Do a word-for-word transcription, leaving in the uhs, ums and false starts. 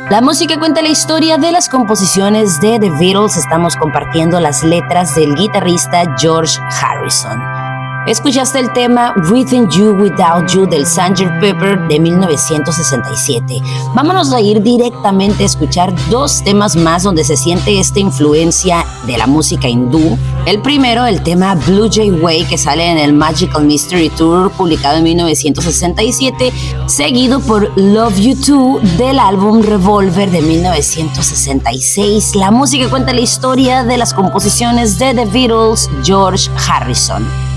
La música cuenta la historia de las composiciones de The Beatles. Estamos compartiendo las letras del guitarrista George Harrison. Escuchaste el tema Within You Without You del sergeant Pepper de mil novecientos sesenta y siete. Vámonos a ir directamente a escuchar dos temas más donde se siente esta influencia de la música hindú. El primero, el tema Blue Jay Way, que sale en el Magical Mystery Tour publicado en mil novecientos sesenta y siete, seguido por Love You Too del álbum Revolver de mil novecientos sesenta y seis. La música cuenta la historia de las composiciones de The Beatles, George Harrison.